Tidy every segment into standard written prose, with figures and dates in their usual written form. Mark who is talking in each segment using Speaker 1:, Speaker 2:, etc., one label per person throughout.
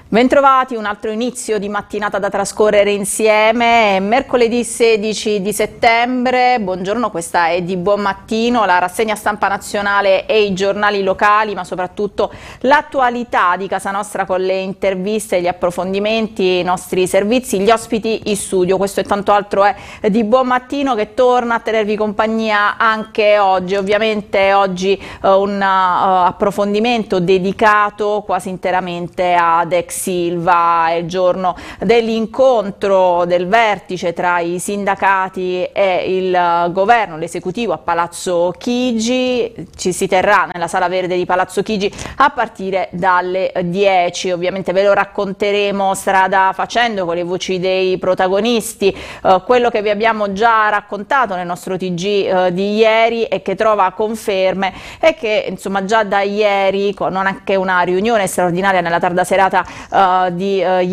Speaker 1: Bentrovati, un altro inizio di mattinata da trascorrere insieme. È mercoledì 16 di settembre, buongiorno, questa è Di Buon Mattino, la rassegna stampa nazionale e i giornali locali, ma soprattutto l'attualità di casa nostra con le interviste, gli approfondimenti, i nostri servizi, gli ospiti in studio. Questo e tanto altro è Di Buon Mattino, che torna a tenervi compagnia anche oggi. Ovviamente oggi un approfondimento dedicato quasi interamente ad ex Silva. È il giorno dell'incontro del vertice tra i sindacati e il governo, l'esecutivo a Palazzo Chigi. Ci si terrà nella Sala Verde di Palazzo Chigi a partire dalle 10. Ovviamente ve lo racconteremo strada facendo con le voci dei protagonisti. Quello che vi abbiamo già raccontato nel nostro TG di ieri e che trova conferme è che insomma già da ieri, con anche una riunione straordinaria nella tarda serata di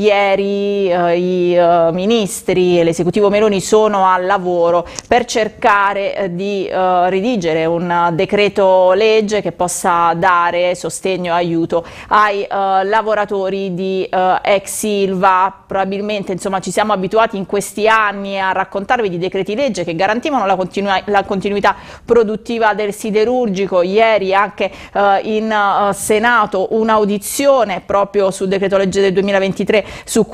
Speaker 1: ieri, i ministri e l'esecutivo Meloni sono al lavoro per cercare di redigere un decreto legge che possa dare sostegno e aiuto ai lavoratori di ex Silva. Probabilmente insomma ci siamo abituati in questi anni a raccontarvi di decreti legge che garantivano la continuità produttiva del siderurgico. Ieri anche in Senato un'audizione proprio sul decreto legge del 2023 su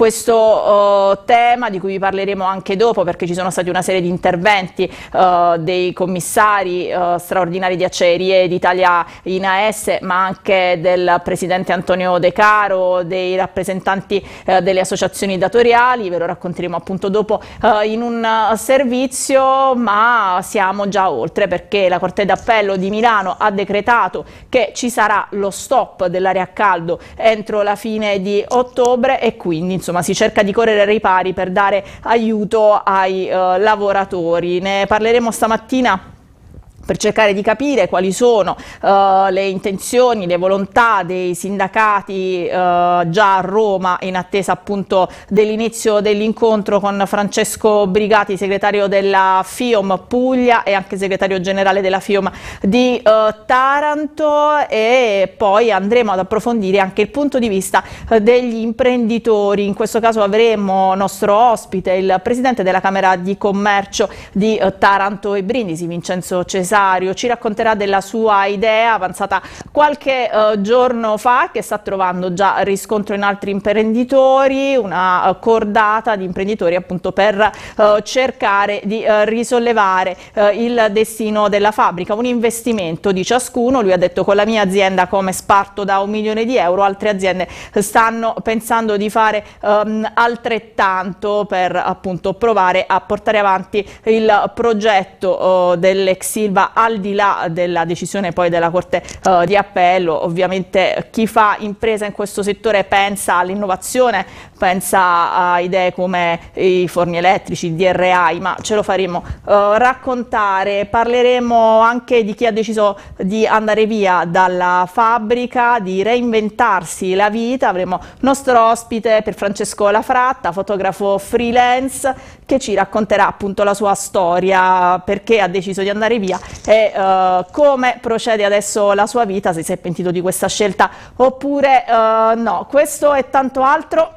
Speaker 1: questo tema, di cui vi parleremo anche dopo, perché ci sono stati una serie di interventi dei commissari straordinari di Acciaierie d'Italia in AS, ma anche del presidente Antonio De Caro, dei rappresentanti delle associazioni datoriali. Ve lo racconteremo appunto dopo in un servizio, ma siamo già oltre, perché la Corte d'Appello di Milano ha decretato che ci sarà lo stop dell'aria a caldo entro la fine di ottobre e quindi insomma si cerca di correre ai ripari per dare aiuto ai lavoratori. Ne parleremo stamattina per cercare di capire quali sono le intenzioni, le volontà dei sindacati già a Roma, in attesa appunto dell'inizio dell'incontro con Francesco Brigati, segretario della FIOM Puglia e anche segretario generale della FIOM di Taranto, e poi andremo ad approfondire anche il punto di vista degli imprenditori. In questo caso avremo nostro ospite il presidente della Camera di Commercio di Taranto e Brindisi, Vincenzo Cesario. Ci racconterà della sua idea avanzata qualche giorno fa, che sta trovando già riscontro in altri imprenditori, una cordata di imprenditori appunto per cercare di risollevare il destino della fabbrica. Un investimento di ciascuno. Lui ha detto: con la mia azienda come sparto da 1 milione di euro, altre aziende stanno pensando di fare altrettanto per appunto provare a portare avanti il progetto dell'ex Silva, al di là della decisione poi della Corte di Appello. Ovviamente chi fa impresa in questo settore pensa all'innovazione, pensa a idee come i forni elettrici, il DRI, ma ce lo faremo raccontare. Parleremo anche di chi ha deciso di andare via dalla fabbrica, di reinventarsi la vita. Avremo nostro ospite per Francesco Lafratta, fotografo freelance, che ci racconterà appunto la sua storia, perché ha deciso di andare via e come procede adesso la sua vita, se si è pentito di questa scelta oppure no. Questo e tanto altro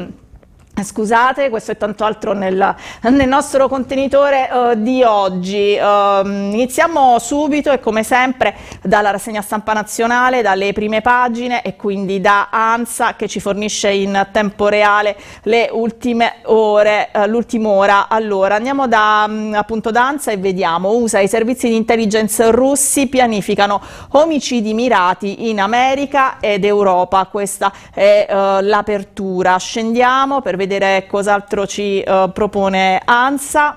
Speaker 1: Scusate, questo è tanto altro nel nostro contenitore di oggi. Iniziamo subito e come sempre dalla rassegna stampa nazionale, dalle prime pagine e quindi da ANSA, che ci fornisce in tempo reale le ultime ore, l'ultima ora. Allora andiamo appunto da ANSA e vediamo: USA, i servizi di intelligence russi pianificano omicidi mirati in America ed Europa. Questa è l'apertura. Scendiamo per vedere cos'altro ci propone ANSA.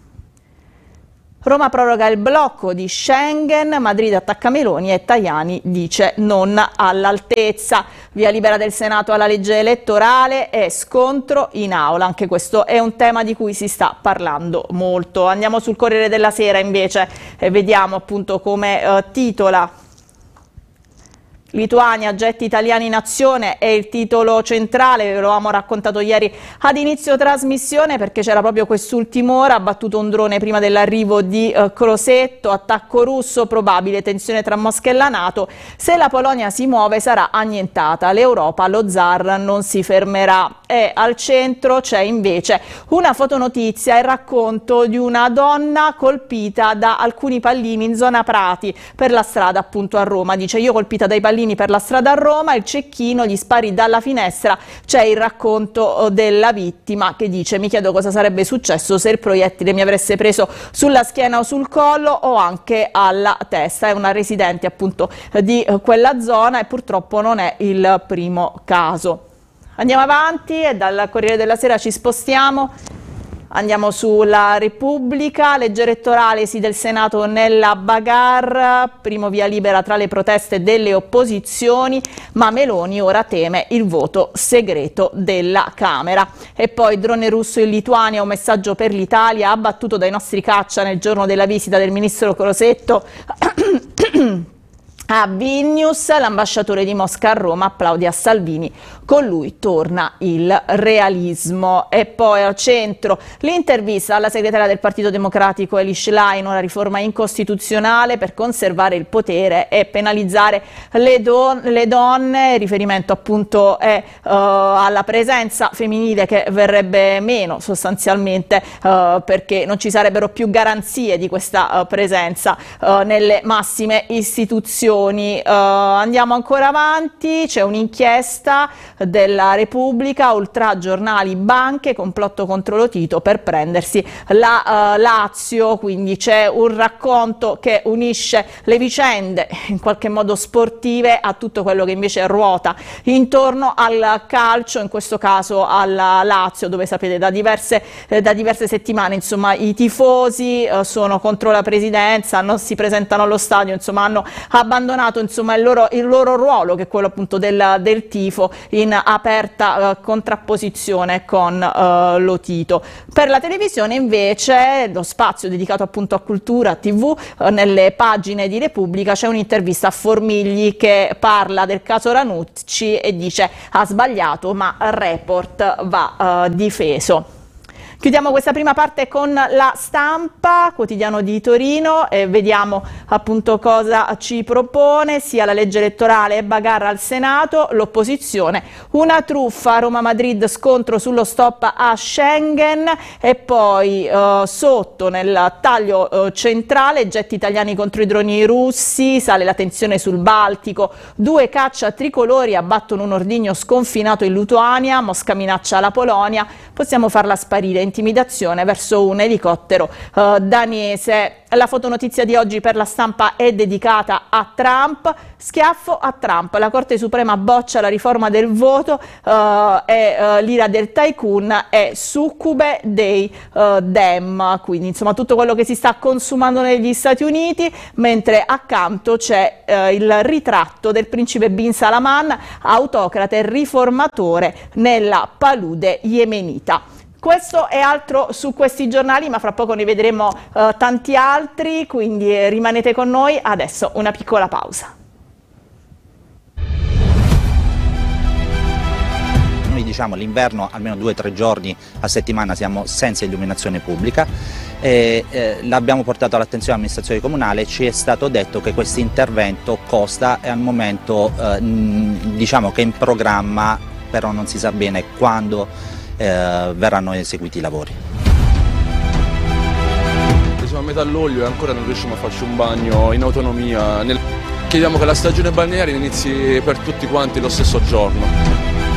Speaker 1: Roma proroga il blocco di Schengen, Madrid attacca Meloni e Tajani dice non all'altezza. Via libera del Senato alla legge elettorale e scontro in aula. Anche questo è un tema di cui si sta parlando molto. Andiamo sul Corriere della Sera invece e vediamo appunto come titola Lituania, getti italiani in azione è il titolo centrale, ve lo avevamo raccontato ieri ad inizio trasmissione perché c'era proprio quest'ultima ora, ha battuto un drone prima dell'arrivo di Crosetto, attacco russo, probabile tensione tra Mosca e la NATO, se la Polonia si muove sarà annientata, l'Europa, lo zar non si fermerà. E al centro c'è invece una fotonotizia, il racconto di una donna colpita da alcuni pallini in zona Prati per la strada appunto a Roma, dice io colpita dai pallini per la strada a Roma, il cecchino, gli spari dalla finestra, c'è il racconto della vittima che dice mi chiedo cosa sarebbe successo se il proiettile mi avesse preso sulla schiena o sul collo o anche alla testa, è una residente appunto di quella zona e purtroppo non è il primo caso. Andiamo avanti e dal Corriere della Sera ci spostiamo. Andiamo sulla Repubblica, legge elettorale sì del Senato nella bagarre, primo via libera tra le proteste delle opposizioni, ma Meloni ora teme il voto segreto della Camera. E poi drone russo in Lituania, un messaggio per l'Italia, abbattuto dai nostri caccia nel giorno della visita del ministro Crosetto. A Vilnius, l'ambasciatore di Mosca a Roma applaudi a Salvini, con lui torna il realismo. E poi al centro l'intervista alla segretaria del Partito Democratico Elly Schlein, una riforma incostituzionale per conservare il potere e penalizzare le donne, riferimento appunto è alla presenza femminile che verrebbe meno sostanzialmente perché non ci sarebbero più garanzie di questa presenza nelle massime istituzioni. Andiamo ancora avanti, c'è un'inchiesta della Repubblica, oltraggio giornali, banche, complotto contro Lo Tito per prendersi la Lazio, quindi c'è un racconto che unisce le vicende in qualche modo sportive a tutto quello che invece ruota intorno al calcio, in questo caso alla Lazio, dove sapete da diverse settimane insomma i tifosi sono contro la presidenza, non si presentano allo stadio, insomma hanno abbandonato insomma il loro ruolo, che è quello appunto del tifo, in aperta contrapposizione con Lo Tito. Per la televisione invece lo spazio dedicato appunto a cultura, TV, nelle pagine di Repubblica c'è un'intervista a Formigli che parla del caso Ranucci e dice ha sbagliato ma Report va difeso. Chiudiamo questa prima parte con La Stampa, quotidiano di Torino, e vediamo appunto cosa ci propone, sia la legge elettorale e bagarre al Senato, l'opposizione, una truffa, Roma-Madrid, scontro sullo stop a Schengen, e poi sotto nel taglio centrale, getti italiani contro i droni russi, sale la tensione sul Baltico, 2 caccia tricolori abbattono un ordigno sconfinato in Lituania, Mosca minaccia la Polonia, possiamo farla sparire, intimidazione verso un elicottero danese. La fotonotizia di oggi per La Stampa è dedicata a Trump, schiaffo a Trump, la Corte Suprema boccia la riforma del voto e l'ira del tycoon è succube dei Dem, quindi insomma tutto quello che si sta consumando negli Stati Uniti, mentre accanto c'è il ritratto del principe Bin Salman, autocrate e riformatore nella palude yemenita. Questo e altro su questi giornali, ma fra poco ne vedremo tanti altri, quindi rimanete con noi. Adesso una piccola pausa.
Speaker 2: Noi diciamo l'inverno almeno 2 o 3 giorni a settimana siamo senza illuminazione pubblica. L'abbiamo portato all'attenzione dell'amministrazione comunale, ci è stato detto che questo intervento costa e al momento diciamo che è in programma, però non si sa bene quando verranno eseguiti i lavori.
Speaker 3: Siamo a metà luglio e ancora non riusciamo a farci un bagno in autonomia. Chiediamo che la stagione balneare inizi per tutti quanti lo stesso giorno.